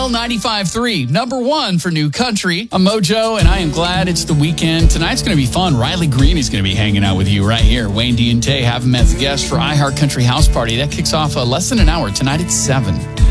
L 95.3, number one for new country. I'm Mojo, and I am glad it's the weekend. Tonight's going to be fun. Riley Green is going to be hanging out with you right here. Wayne Diente have him as a guest for iHeart Country House Party. That kicks off less than an hour tonight at 7.